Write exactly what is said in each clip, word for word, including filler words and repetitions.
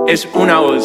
es una voz.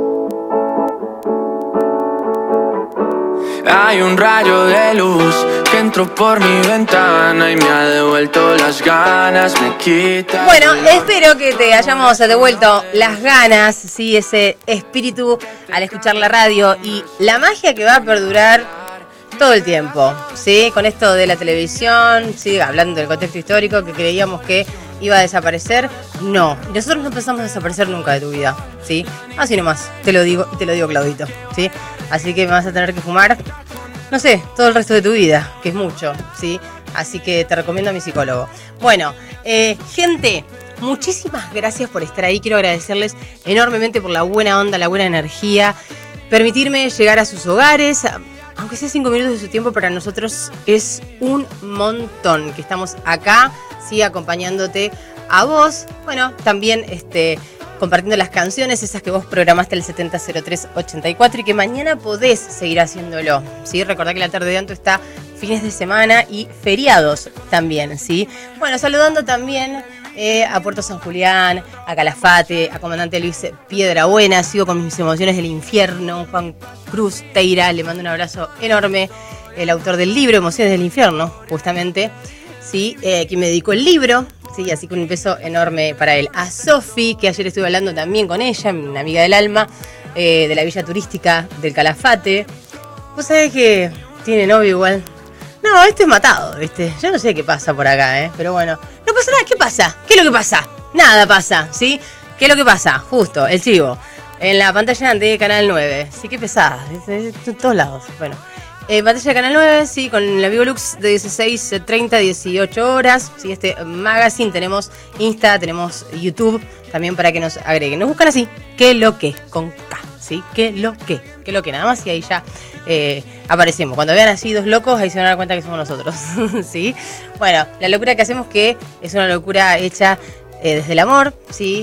Hay un rayo de luz que entró por mi ventana y me ha devuelto las ganas, me quita. Bueno, espero que te hayamos devuelto las ganas, sí, ese espíritu al escuchar la radio y la magia que va a perdurar todo el tiempo, sí, con esto de la televisión, sí, hablando del contexto histórico que creíamos que iba a desaparecer, no, y nosotros no pensamos desaparecer nunca de tu vida, sí, así nomás, te lo digo y te lo digo Claudito, sí, así que me vas a tener que fumar, no sé, todo el resto de tu vida, que es mucho, sí, así que te recomiendo a mi psicólogo. Bueno, eh, gente, muchísimas gracias por estar ahí, quiero agradecerles enormemente por la buena onda, la buena energía, permitirme llegar a sus hogares, aunque sea cinco minutos de su tiempo, para nosotros es un montón que estamos acá, sí, acompañándote a vos. Bueno, también este, compartiendo las canciones, esas que vos programaste el setenta cero tres ochenta y cuatro y que mañana podés seguir haciéndolo, ¿sí? Recordá que la tarde de Anto está fines de semana y feriados también, ¿sí? Bueno, saludando también eh, a Puerto San Julián, a Calafate, a Comandante Luis Piedrabuena, sigo con mis emociones del infierno, Juan Cruz Teira, le mando un abrazo enorme, el autor del libro Emociones del Infierno, justamente, sí, eh, quien me dedicó el libro, sí, así que un beso enorme para él. A Sofi, que ayer estuve hablando también con ella, una amiga del alma, eh, de la villa turística del Calafate. Vos sabés que tiene novio igual. No, este es matado, ¿viste? Yo no sé qué pasa por acá, ¿eh? Pero bueno, no pasa nada. ¿Qué pasa? ¿Qué es lo que pasa? Nada pasa, ¿sí? ¿Qué es lo que pasa? Justo, el chivo. En la pantalla de Canal nueve. Sí, qué pesada. En todos lados. Bueno. Eh, pantalla de Canal nueve, sí, con la Vivolux de dieciséis treinta a dieciocho horas. Sí, este magazine. Tenemos Insta, tenemos YouTube. También para que nos agreguen. Nos buscan así. ¿Qué lo que? Con K. ¿Sí? ¿Qué lo que? ¿Qué lo que? Nada más y ahí ya eh, aparecemos. Cuando vean así dos locos, ahí se van a dar cuenta que somos nosotros. ¿Sí? Bueno, la locura que hacemos que es una locura hecha eh, desde el amor. ¿Sí?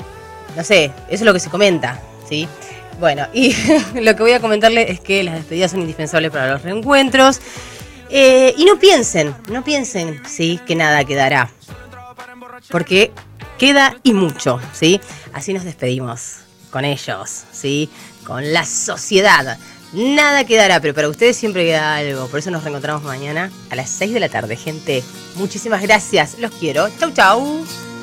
No sé, eso es lo que se comenta. ¿Sí? Bueno, y lo que voy a comentarle es que las despedidas son indispensables para los reencuentros. Eh, y no piensen, no piensen, ¿sí? Que nada quedará. Porque queda y mucho, ¿sí? Así nos despedimos con ellos, ¿sí? Con la sociedad. Nada quedará, pero para ustedes siempre queda algo. Por eso nos reencontramos mañana a las seis de la tarde, gente. Muchísimas gracias, los quiero. Chau, chau.